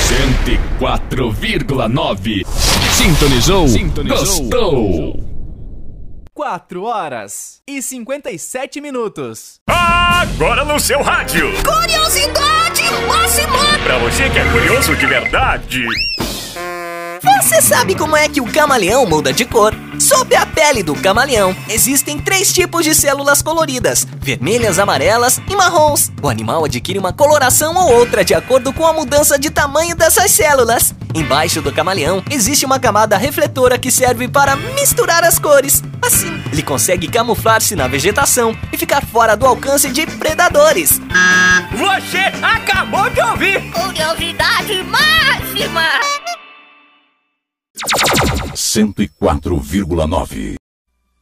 104,9. Sintonizou? Gostou? 4h57. Agora no seu rádio. Curiosidade máxima! Pra você que é curioso de verdade. Você sabe como é que o camaleão muda de cor? Sob a pele do camaleão, existem 3 tipos de células coloridas: vermelhas, amarelas e marrons. O animal adquire uma coloração ou outra de acordo com a mudança de tamanho dessas células. Embaixo do camaleão existe uma camada refletora que serve para misturar as cores. Assim, ele consegue camuflar-se na vegetação e ficar fora do alcance de predadores. Você acabou de ouvir. Curiosidade máxima! 104,9.